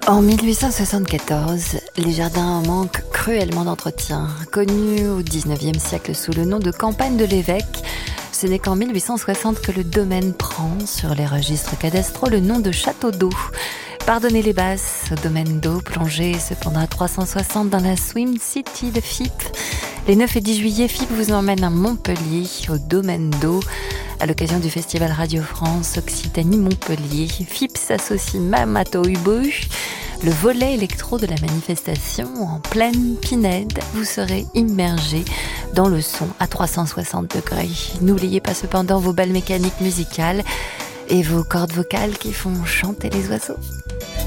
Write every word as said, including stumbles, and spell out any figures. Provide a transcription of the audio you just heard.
En mille huit cent soixante-quatorze, les jardins manquent cruellement d'entretien. Connus au dix-neuvième siècle sous le nom de campagne de l'évêque, ce n'est qu'en mille huit cent soixante que le domaine prend, sur les registres cadastraux, le nom de château d'eau. Pardonnez les basses, au domaine d'eau, plongé cependant à trois cent soixante dans la Swim City de F I P. Les neuf et dix juillet, F I P vous emmène à Montpellier, au domaine d'eau, à l'occasion du festival Radio France Occitanie-Montpellier. F I P s'associe même à Tohubohu, le volet électro de la manifestation. En pleine Pinède, vous serez immergé dans le son à trois cent soixante degrés. N'oubliez pas cependant vos balles mécaniques musicales et vos cordes vocales qui font chanter les oiseaux.